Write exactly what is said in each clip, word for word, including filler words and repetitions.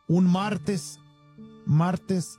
un martes, martes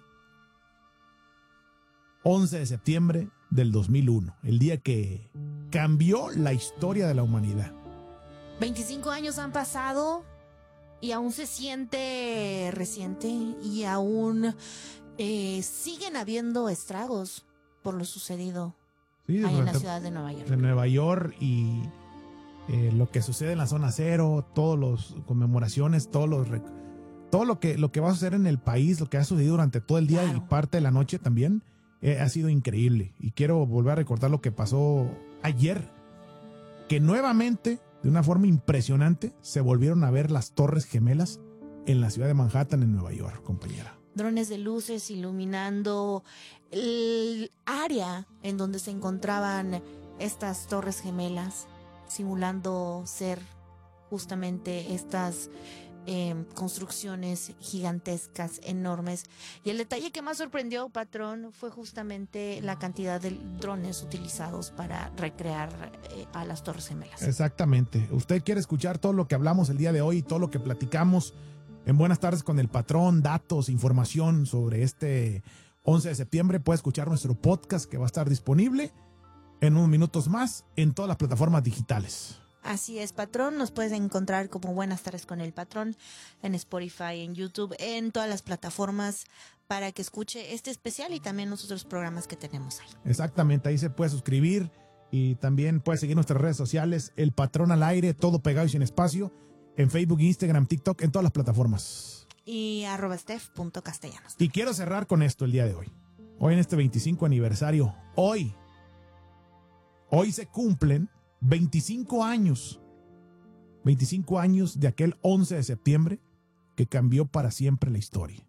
once de septiembre del dos mil uno, el día que cambió la historia de la humanidad. veinticinco años han pasado y aún se siente reciente y aún eh, siguen habiendo estragos por lo sucedido Sí, ahí en la ciudad de Nueva York. De Nueva York y eh, lo que sucede en la zona cero, todos los conmemoraciones, todos los todo lo que lo que va a suceder en el país, lo que ha sucedido durante todo el día claro. y parte de la noche también eh, ha sido increíble. Y quiero volver a recordar lo que pasó ayer, que nuevamente, de una forma impresionante, se volvieron a ver las Torres Gemelas en la ciudad de Manhattan, en Nueva York, compañera. Drones de luces iluminando el área en donde se encontraban estas Torres Gemelas, simulando ser justamente estas eh, construcciones gigantescas, enormes. Y el detalle que más sorprendió, patrón, fue justamente la cantidad de drones utilizados para recrear eh, a las Torres Gemelas. Exactamente. Usted quiere escuchar todo lo que hablamos el día de hoy y todo lo que platicamos en Buenas Tardes con el Patrón, datos, información sobre este once de septiembre, puede escuchar nuestro podcast que va a estar disponible en unos minutos más en todas las plataformas digitales. Así es, patrón, nos puedes encontrar como Buenas Tardes con el Patrón en Spotify, en YouTube, en todas las plataformas para que escuche este especial y también los otros programas que tenemos ahí. Exactamente, ahí se puede suscribir y también puede seguir nuestras redes sociales, El Patrón al Aire, todo pegado y sin espacio, en Facebook, Instagram, TikTok, en todas las plataformas. Y arroba steph punto castellanos. Y quiero cerrar con esto el día de hoy. Hoy en este veinticinco aniversario, hoy, hoy se cumplen veinticinco años, veinticinco años de aquel once de septiembre que cambió para siempre la historia.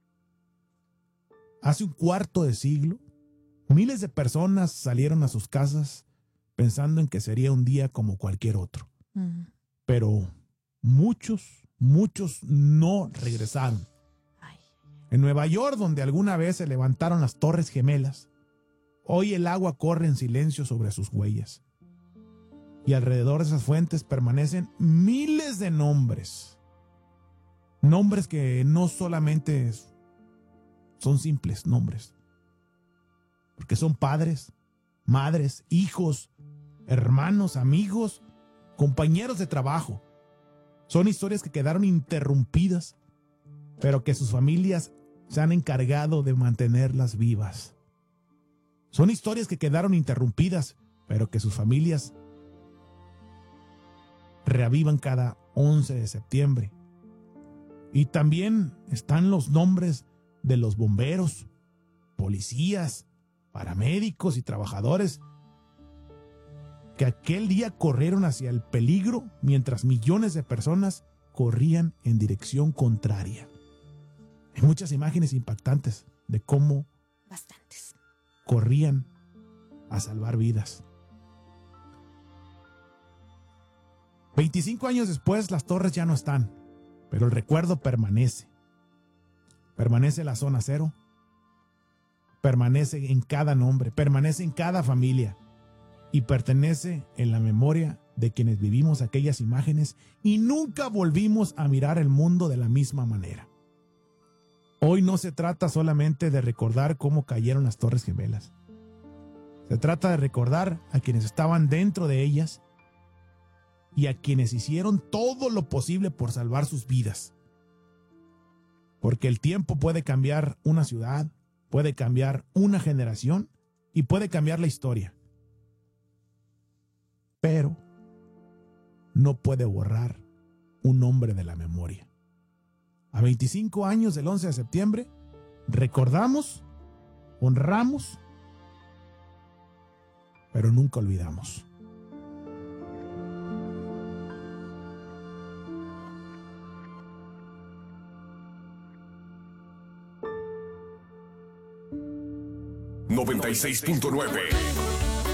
Hace un cuarto de siglo, miles de personas salieron a sus casas pensando en que sería un día como cualquier otro. Mm. Pero muchos, muchos no regresaron. Ay. En Nueva York, donde alguna vez se levantaron las Torres Gemelas, hoy el agua corre en silencio sobre sus huellas. Y alrededor de esas fuentes permanecen miles de nombres. Nombres que no solamente son simples nombres, porque son padres, madres, hijos, hermanos, amigos, compañeros de trabajo. Son historias que quedaron interrumpidas, pero que sus familias se han encargado de mantenerlas vivas. Son historias que quedaron interrumpidas, pero que sus familias reavivan cada once de septiembre. Y también están los nombres de los bomberos, policías, paramédicos y trabajadores que aquel día corrieron hacia el peligro mientras millones de personas corrían en dirección contraria. Hay muchas imágenes impactantes de cómo bastantes corrían a salvar vidas. veinticinco años después, las torres ya no están, pero el recuerdo permanece. Permanece la zona cero, permanece en cada nombre, permanece en cada familia y pertenece en la memoria de quienes vivimos aquellas imágenes y nunca volvimos a mirar el mundo de la misma manera. Hoy no se trata solamente de recordar cómo cayeron las Torres Gemelas. Se trata de recordar a quienes estaban dentro de ellas y a quienes hicieron todo lo posible por salvar sus vidas. Porque el tiempo puede cambiar una ciudad, puede cambiar una generación y puede cambiar la historia. Pero no puede borrar un nombre de la memoria. A veinticinco años del once de septiembre, recordamos, honramos, pero nunca olvidamos. noventa y seis punto nueve